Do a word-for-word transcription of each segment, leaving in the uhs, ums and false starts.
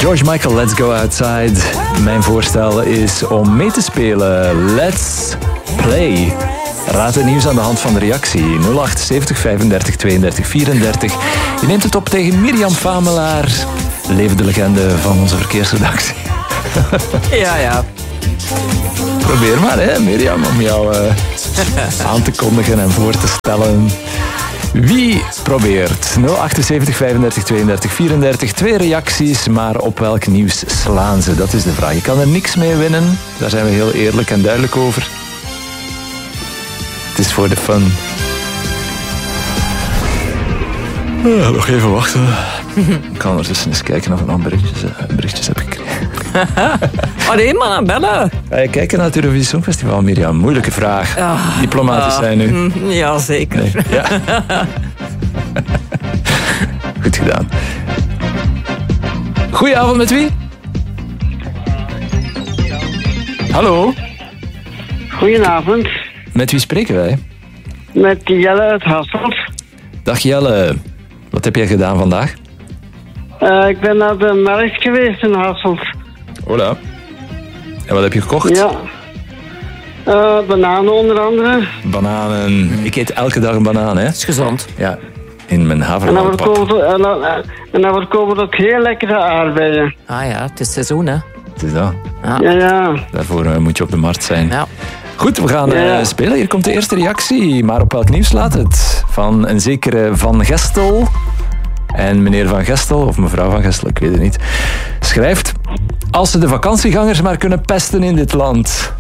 George Michael, Let's Go Outside. Mijn voorstel is om mee te spelen. Let's play. Raad het nieuws aan de hand van de reactie. nul acht zeventig vijfendertig tweeëndertig vierendertig. Je neemt het op tegen Mirjam Famelaar, levende legende van onze verkeersredactie. Ja, ja. Probeer maar, hè, Mirjam, om jou uh, aan te kondigen en voor te stellen. Wie probeert? nul acht zeventig vijfendertig tweeëndertig vierendertig. Twee reacties, maar op welk nieuws slaan ze? Dat is de vraag. Je kan er niks mee winnen. Daar zijn we heel eerlijk en duidelijk over. Het is voor de fun. Ja, nog even wachten. Ik kan ondertussen eens kijken of ik nog berichtjes, berichtjes heb gekregen. Oh nee, maar aan bellen. Ga je kijken naar het Eurovisie Songfestival, Mirjam? Moeilijke vraag. Oh, Diplomatisch zijn nu. Ja, zeker. Nee. Ja. Goed gedaan. Goedenavond, met wie? Hallo? Goedenavond. Met wie spreken wij? Met Jelle uit Hasselt. Dag Jelle. Wat heb jij gedaan vandaag? Uh, ik ben naar de markt geweest in Hasselt. Hola. En wat heb je gekocht? Ja. Uh, bananen onder andere. Bananen. Ik eet elke dag een banaan, hè? Dat is gezond. Ja. In mijn En dan havermoutpap. verkopen en dan, en dan verkopen we ook heel lekkere aardbeien. Ah ja, het is seizoen, hè. Het is dat. Ja. Ja, ja. Daarvoor uh, moet je op de markt zijn. Ja. Goed, we gaan uh, Ja. spelen. Hier komt de eerste reactie. Maar op welk nieuws laat het? Van een zekere Van Gestel. En meneer Van Gestel, of mevrouw Van Gestel, ik weet het niet, schrijft: als ze de vakantiegangers maar kunnen pesten in dit land.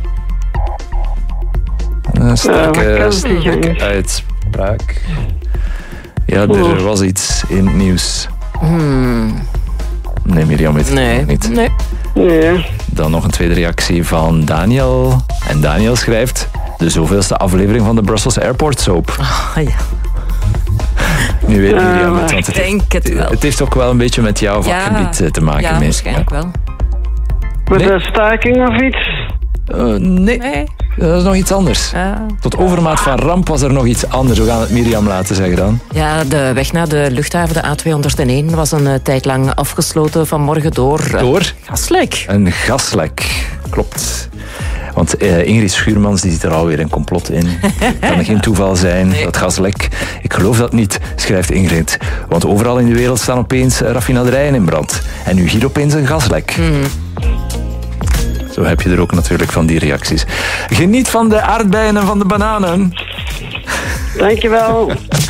Een sterke, Uh, vakantiegangers. sterke uitspraak. Ja, er was iets in het nieuws. Hmm. Nee, Mirjam weet het Nee. nog niet. Nee. Nee. Dan nog een tweede reactie van Daniel. En Daniel schrijft: de zoveelste aflevering van de Brussels Airport Soap. Ah ja. Nu weet Uh, Mirjam het, ik want het, denk het wel. het heeft ook wel een beetje met jouw vakgebied Ja. te maken. Ja, mee. waarschijnlijk wel. Met Nee. een staking of iets? Uh, nee, Nee. dat is nog iets anders. Ja. Tot overmaat van ramp was er nog iets anders. We gaan het Mirjam laten zeggen dan. Ja, de weg naar de luchthaven, de A tweehonderdéén, was een uh, tijd lang afgesloten vanmorgen door... Uh, Door gaslek. een gaslek. Klopt. Want uh, Ingrid Schuurmans die ziet er alweer een complot in. Het kan geen toeval zijn, Nee. dat gaslek. Ik geloof dat niet, schrijft Ingrid. Want overal in de wereld staan opeens raffinaderijen in brand. En nu hier opeens een gaslek. Mm. Zo heb je er ook natuurlijk van die reacties. Geniet van de aardbeien en van de bananen. Dankjewel.